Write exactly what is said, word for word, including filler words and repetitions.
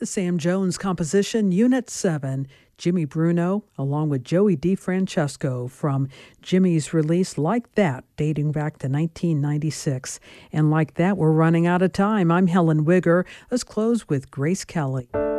The Sam Jones composition, Unit seven, Jimmy Bruno, along with Joey DeFrancesco from Jimmy's release Like That, dating back to nineteen ninety-six. And like that, we're running out of time. I'm Helen Wigger. Let's close with Grace Kelly.